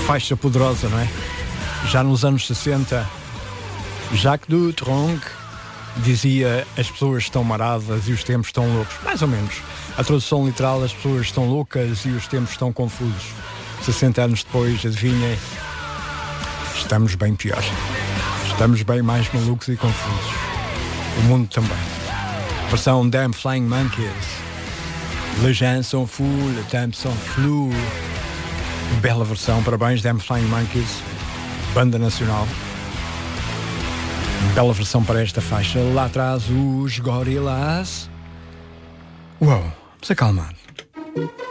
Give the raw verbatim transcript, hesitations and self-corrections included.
faixa poderosa, não é? Já nos anos sessenta, Jacques Dutronc dizia: as pessoas estão maradas e os tempos estão loucos. Mais ou menos. A tradução literal: as pessoas estão loucas e os tempos estão confusos. sessenta anos depois, adivinhem, estamos bem pior. Estamos bem mais malucos e confusos. O mundo também. Versão Damn Flying Monkeys. Les gens sont fous, le temps sont flou. Bela versão, parabéns, Damn Flying Monkeys, banda nacional. Bela versão para esta faixa. Lá atrás os Gorillaz. Uau, vamos acalmar.